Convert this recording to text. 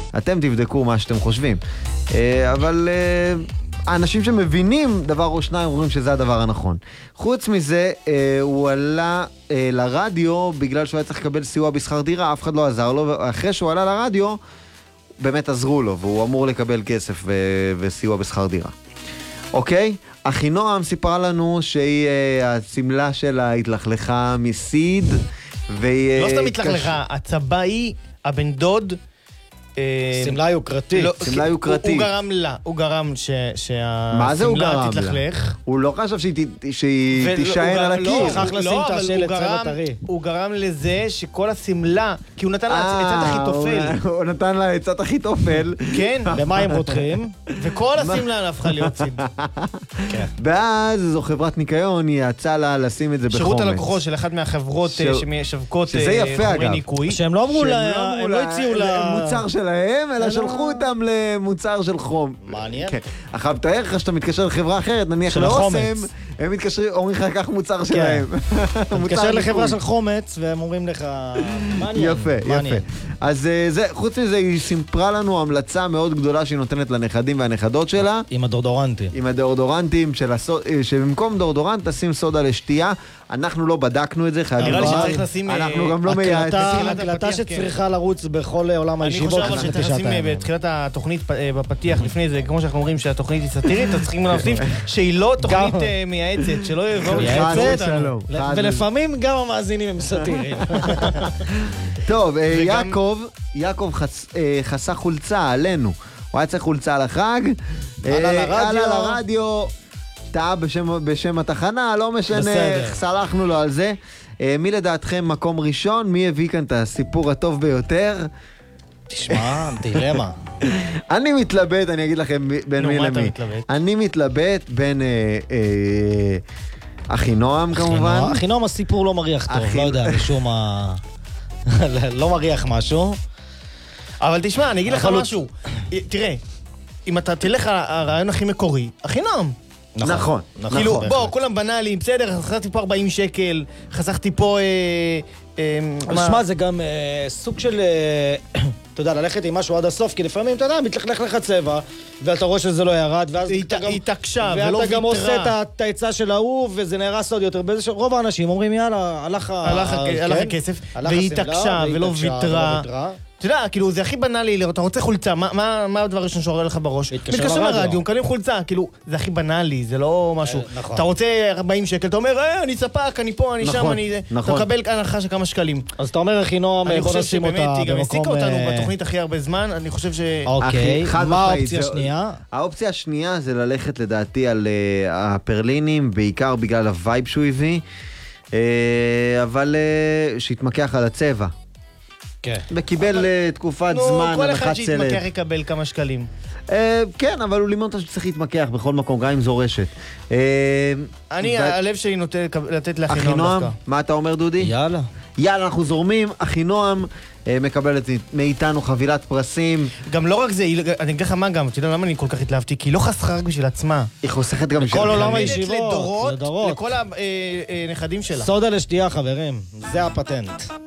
אתם תבדקו מה שאתם חושבים. אבל האנשים שמבינים דבר או שניים אומרים שזה הדבר הנכון. חוץ מזה, הוא עלה לרדיו בגלל שהוא היה צריך לקבל סיוע בשכר דירה, אף אחד לא עזר לו, ואחרי שהוא עלה לרדיו, באמת עזרו לו, והוא אמור לקבל כסף וסיוע בשכר דירה. אוקיי? אחינועם סיפרה לנו שהיא, הסמלה שלה התלכלכה מסיד, והיא... לא סתם התלכלכה, הצבאי, הבן דוד, סמלה יוקרתית. סמלה יוקרתית. הוא גרם שהסמלה תתלכלך. הוא לא חשב שהיא תישען על הקיר. שכח לשים את השלט צבע טרי. הוא גרם לזה שכל הסמלה, כי הוא נתן לה עצת אחיתופל. הוא נתן לה עצת אחיתופל. כן. במים רותחים. וכל הסמלה הפכה להיות סיד. ואז זו חברת ניקיון, היא יצאה לה לשים את זה בחומץ. שירות הלקוחות של אחת מהחברות שמשווקות חומרי ניקוי. שהם לא אמרו לה, הם לא הציעו לה... מוצר שלהם, אלא שלחו אותם למוצר של חום. מעניין. עכשיו, תאר לך שאתה מתקשר לחברה אחרת, נניח לאוסם, הם מתקשרים, אומרים לך, כך מוצר שלהם. אתה מתקשר לחברה של חומץ, והם אומרים לך, מעניין. יפה, יפה. אז חוץ מזה, היא סיפרה לנו המלצה מאוד גדולה שהיא נותנת לנכדים והנכדות שלה. עם הדורדורנטים. עם הדורדורנטים, שבמקום דורדורנט תשים סודה לשתייה. אנחנו לא בדקנו את זה, נראה לי שצריך לשים... אנחנו גם לא מייעצים. הקלטה שצריכה לרוץ בכל עולם הישיבות. אני חושב שצריך לשים בתחילת התוכנית בפתיח לפני זה, כמו שאנחנו אומרים שהתוכנית היא סאטירית, אז צריכים להוסיף שהיא לא תוכנית מייעצת, שלא יבואו מייעצת, ולפעמים גם המאזינים הם סאטיריים. טוב, יעקב חסך חולצה עלינו. הוא היה צריך חולצה לחג. עלה לרדיו. טעה בשם התחנה, לא משנה, סלחנו לו על זה. מי לדעתכם מקום ראשון? מי הביא כאן את הסיפור הטוב ביותר? תשמע, דילמה. אני מתלבט, אני אגיד לכם בין מי למי. אני מתלבט בין אחינועם כמובן. אחינועם הסיפור לא מריח טוב, לא יודע, משום מה... לא מריח משהו. אבל תשמע, אני אגיד לך משהו. תראה, אם אתה תלך הרעיון הכי מקורי, אחינועם. נכון. כאילו, בוא, כולם בנאליים, בסדר, חסכתי פה 40 שקל, חסכתי פה... שמע, זה גם סוג של, אתה יודע, ללכת עם משהו עד הסוף, כי לפעמים, אתה יודע, מתלכלך לך צבע, ואתה רואה שזה לא ירד, ואז התעקשה ולא ויתרה. ואתה גם עושה את העצה של ההוא, וזה נהרס עוד יותר. רוב האנשים אומרים, יאללה, הלך הכסף, והתעקשה ולא ויתרה. אתה יודע, כאילו, זה הכי בנאלי, אתה רוצה חולצה, מה הדבר הראשון שעורר לך בראש? מתקשר לרדיו, מקבלים חולצה, כאילו, זה הכי בנאלי, זה לא משהו. אתה רוצה 40 שקל, אתה אומר, אני ספק, אני פה, אני שם, אתה מקבל הנחה של כמה שקלים. אז אתה אומר, אחינועם, בוא נשים אותה במקום... היא גם הסיקה אותנו בתוכנית הכי הרבה זמן, אני חושב ש... אוקיי, מה האופציה השנייה? האופציה השנייה זה ללכת לדעתי על הפרלינים, בעיקר בגלל הווייב שהוא הביא, אבל שהתמקח על הצבע. וקיבל תקופת זמן, כל אחד שיתמקח יקבל כמה שקלים. כן, אבל הוא לימד אותה שצריך להתמקח בכל מקום, גם אם זו רשת. הלב שלי נוטה לתת לאחינועם דווקא. מה אתה אומר, דודי? יאללה. יאללה, אנחנו זורמים. אחינועם מקבלת מאיתנו חבילת פרסים. גם לא רק זה, אני אגיד לך מה גם, אתה יודע למה אני כל כך התלהבתי? כי היא לא חסכה רק בשביל עצמה. היא חוסכת גם בשביל... כל עולם הישיבות, לדורות, לכל הנכדים שלה. סודה לשתייה, חברים. זה הפטנט.